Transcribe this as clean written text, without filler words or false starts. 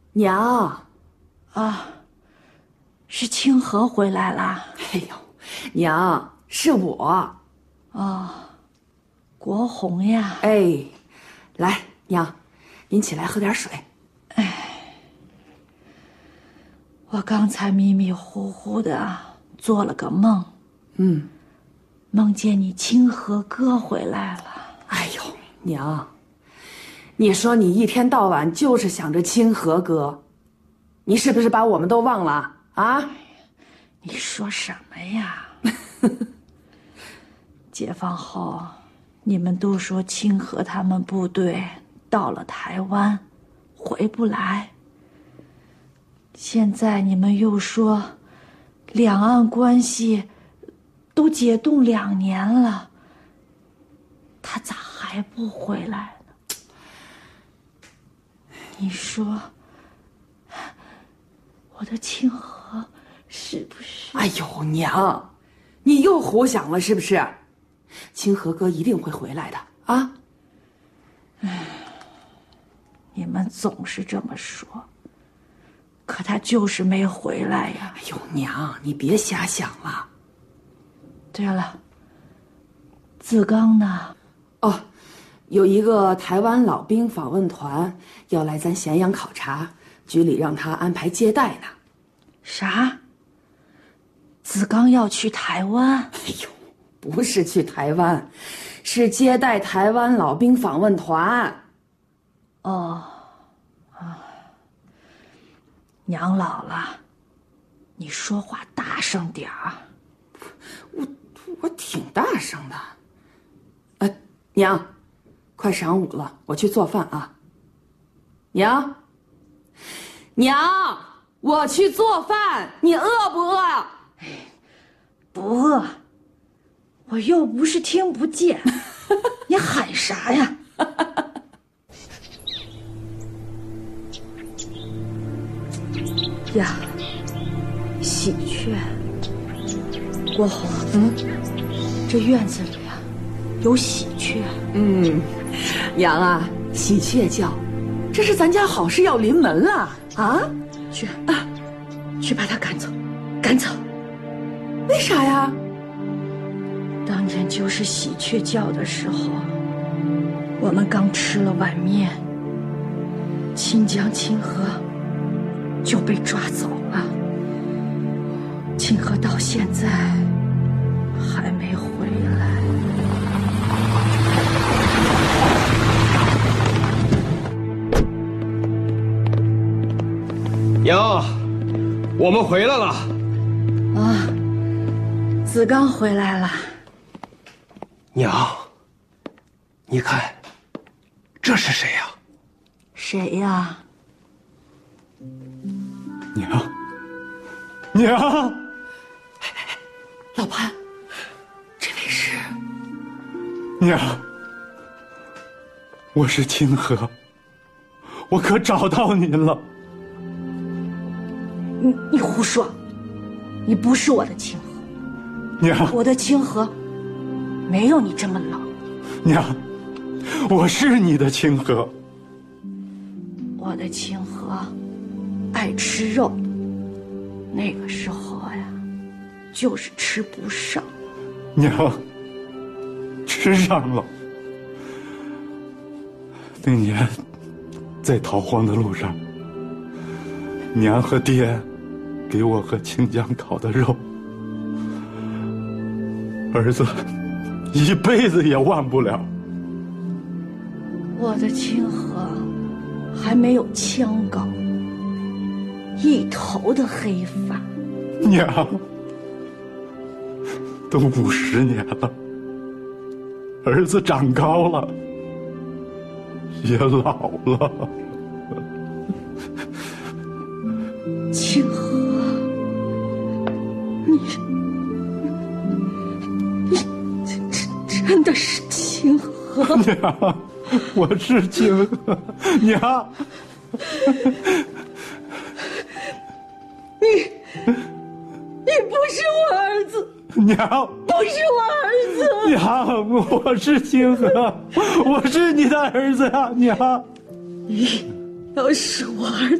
娘， 啊，是清河回来了。 哎呦，娘，是我。 哦，国红呀。 哎，来，娘，您起来喝点水。 我刚才迷迷糊糊的做了个梦，梦见你清河哥回来了。 哎呦，娘，你说你一天到晚就是想着清河哥，你是不是把我们都忘了啊？ 你说什么呀？解放后，你们都说清河他们部队到了台湾，回不来。现在你们又说，两岸关系都解冻2年了，他咋还不回来呢？你说，我的清河是不是？ 哎呦，娘，你又胡想了是不是？清河哥一定会回来的啊！ 你们总是这么说，可他就是没回来呀。 哎呦，娘，你别瞎想了。 对了，子刚呢？ 哦，有一个台湾老兵访问团要来咱咸阳考察，局里让他安排接待呢。 啥？子刚要去台湾？ 哎呦，不是去台湾，是接待台湾老兵访问团。 哦，啊，娘老了，你说话大声点儿。 我挺大声的。娘，快晌午了，我去做饭啊。娘，我去做饭，你饿不饿？ 不饿，我又不是听不见，你喊啥呀？呀，喜鹊，国红，这院子里啊，有喜鹊。 娘啊，喜鹊叫，这是咱家好事要临门了啊！ 去把它赶走，赶走。 为啥呀？ 当年就是喜鹊叫的时候，我们刚吃了碗面，清江清河就被抓走了。清河到现在还没回来。 娘，我们回来了。 啊，子刚回来了。 娘，你看，这是谁呀？ 谁呀？ 娘， 老潘，这位是？ 娘，我是清河，我可找到您了。 你胡说，你不是我的清河。 娘， 我的清河没有你这么冷。 娘，我是你的清河。 我的清河爱吃肉，那个时候呀，就是吃不上。 娘，吃上了。那年在逃荒的路上，娘和爹给我和清江烤的肉，儿子一辈子也忘不了。 我的清河还没有枪高，一头的黑发。 娘，都50年了，儿子长高了，也老了。 清河，你真的是清河？ 娘，我是清河。娘， 你不是我儿子， 娘， 不是我儿子。 娘，我是清河，我是你的儿子呀，娘。 你要是我儿子。